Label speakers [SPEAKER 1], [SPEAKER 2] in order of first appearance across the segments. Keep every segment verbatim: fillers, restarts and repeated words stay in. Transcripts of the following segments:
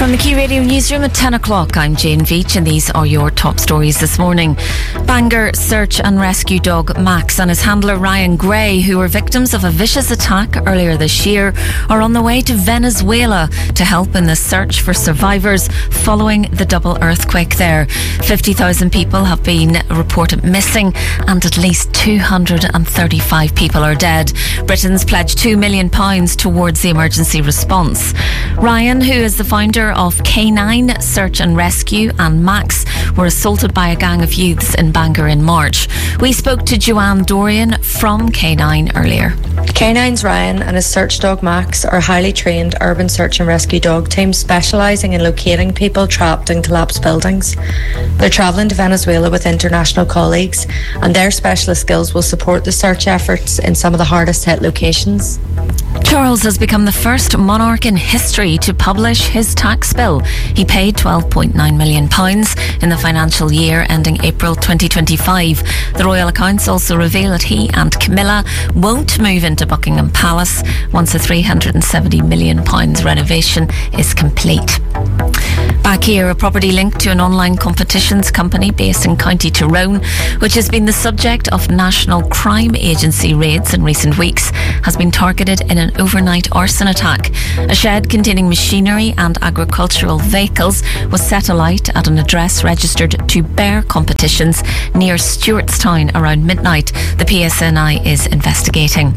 [SPEAKER 1] From the Key Radio Newsroom at ten o'clock, I'm Jane Veach and these are your top stories this morning. Bangor search and rescue dog Max and his handler Ryan Gray, who were victims of a vicious attack earlier this year, are on the way to Venezuela to help in the search for survivors following the double earthquake there. fifty thousand people have been reported missing and at least two hundred thirty-five people are dead. Britain's pledged two million pounds towards the emergency response. Ryan, who is the founder of K nine Search and Rescue, and Max were assaulted by a gang of youths in Bangor in March. We spoke to Joanne Dorian from K nine earlier.
[SPEAKER 2] K nine's Ryan and his search dog Max are a highly trained urban search and rescue dog team specialising in locating people trapped in collapsed buildings. They're travelling to Venezuela with international colleagues, and their specialist skills will support the search efforts in some of the hardest hit locations.
[SPEAKER 1] Charles has become the first monarch in history to publish his tax bill. He paid twelve point nine million pounds in the financial year ending April twenty twenty-five. The royal accounts also reveal that he and Camilla won't move into Buckingham Palace once the three hundred seventy million pounds renovation is complete. Back here, a property linked to an online competitions company based in County Tyrone, which has been the subject of National Crime Agency raids in recent weeks, has been targeted in an overnight arson attack. A shed containing machinery and agricultural vehicles was set alight at an address registered to Bear Competitions near Stewartstown around midnight. The P S N I is investigating.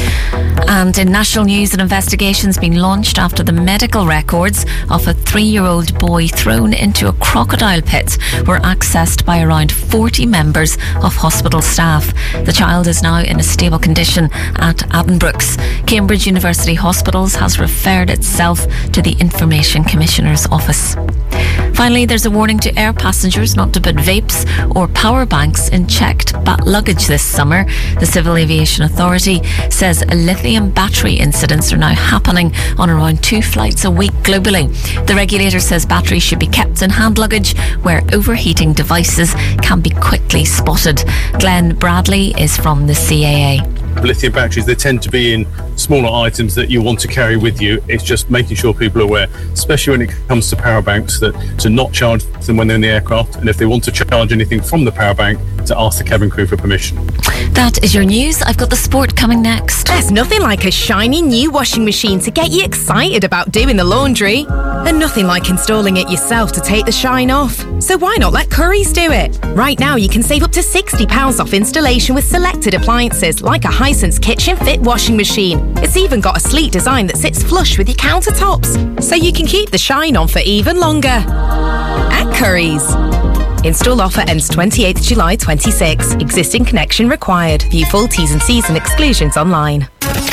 [SPEAKER 1] And in national news, an investigation's been launched after the medical records of a three-year-old boy thrown into a crocodile pit were accessed by around forty members of hospital staff. The child is now in a stable condition at Addenbrooke's. Cambridge University Hospitals has referred itself to the Information Commissioner's office. Finally, there's a warning to air passengers not to put vapes or power banks in checked bat luggage this summer. The Civil Aviation Authority says lithium battery incidents are now happening on around two flights a week globally. The regulator says batteries should be kept in hand luggage where overheating devices can be quickly spotted. Glenn Bradley is from the C A A.
[SPEAKER 3] Lithium batteries, they tend to be in smaller items that you want to carry with you. It's just making sure people are aware, especially when it comes to power banks, that to not charge them when they're in the aircraft, and if they want to charge anything from the power bank, to ask the cabin crew for permission.
[SPEAKER 1] That is your news. I've got the sport coming next.
[SPEAKER 4] There's nothing like a shiny new washing machine to get you excited about doing the laundry, and nothing like installing it yourself to take the shine off. So why not let Currys do it? Right now you can save up to sixty pounds off installation with selected appliances like a Hisense Kitchen Fit washing machine. It's even got a sleek design that sits flush with your countertops, so you can keep the shine on for even longer. At Currys. Install offer ends twenty-eighth July twenty-six. Existing connection required. View full T's and C's and exclusions online.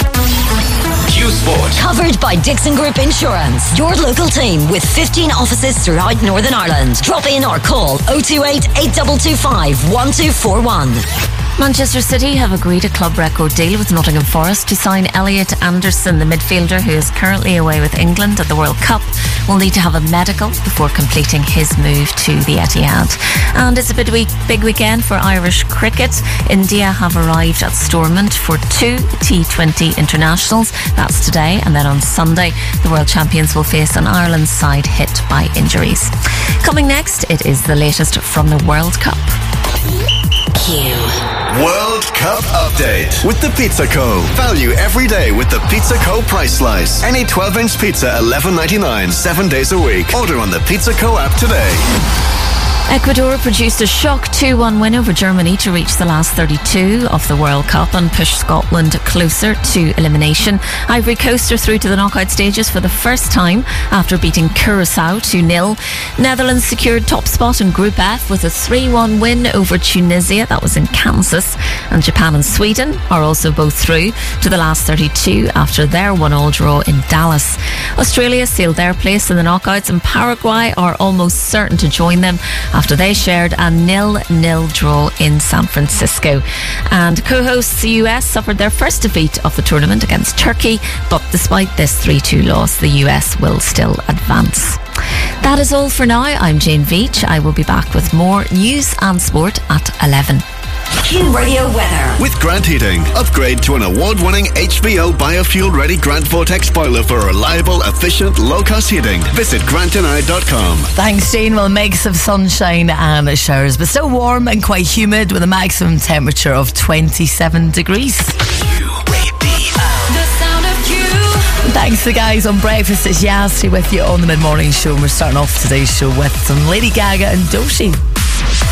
[SPEAKER 5] Q Sport.
[SPEAKER 6] Covered by Dixon Group Insurance. Your local team with fifteen offices throughout Northern Ireland. Drop in or call oh two eight, eight two two five, one two four one.
[SPEAKER 1] Manchester City have agreed a club record deal with Nottingham Forest to sign Elliot Anderson. The midfielder, who is currently away with England at the World Cup, will need to have a medical before completing his move to the Etihad. And it's a bit week, big weekend for Irish cricket. India have arrived at Stormont for two T twenty internationals. That's today, and then on Sunday the world champions will face an Ireland side hit by injuries. Coming next, it is the latest from the World Cup.
[SPEAKER 6] Q.
[SPEAKER 5] World Cup update with the Pizza Co. Value every day with the Pizza Co. price slice. Any twelve inch pizza eleven ninety-nine, seven days a week. Order on the Pizza Co. app today.
[SPEAKER 1] Ecuador produced a shock two one win over Germany to reach the last thirty-two of the World Cup and push Scotland closer to elimination. Ivory Coast are through to the knockout stages for the first time after beating Curacao two nil. Netherlands secured top spot in Group F with a three one win over Tunisia. That was in Kansas. And Japan and Sweden are also both through to the last thirty-two after their one all draw in Dallas. Australia sealed their place in the knockouts, and Paraguay are almost certain to join them after they shared a nil nil draw in San Francisco. And co-hosts the U S suffered their first defeat of the tournament against Turkey, but despite this three two loss, the U S will still advance. That is all for now. I'm Jane Veach. I will be back with more news and sport at eleven.
[SPEAKER 6] Q Radio weather.
[SPEAKER 5] With Grant Heating, upgrade to an award-winning H V O biofuel-ready Grant Vortex boiler for reliable, efficient, low-cost heating. Visit grant and I dot com.
[SPEAKER 7] Thanks, Jane. Well, mix of sunshine and showers, but still warm and quite humid with a maximum temperature of twenty-seven degrees. Thanks to the guys on Breakfast. It's Yasti with you on the Mid Morning Show, and we're starting off today's show with some Lady Gaga and Doechii.